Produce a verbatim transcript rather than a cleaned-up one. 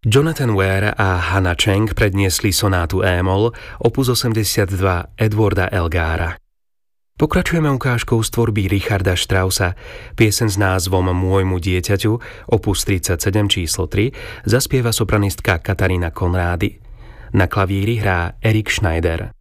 Jonathan Ware a Hannah Cheng predniesli sonátu E-moll opus osemdesiatdva Edwarda Elgara. Pokračujeme ukážkou z tvorby Richarda Straussa. Pieseň s názvom Môjmu dieťaťu, opus tridsaťsedem číslo tri, zaspieva sopranistka Katarína Konrády. Na klavíri hrá Erik Schneider.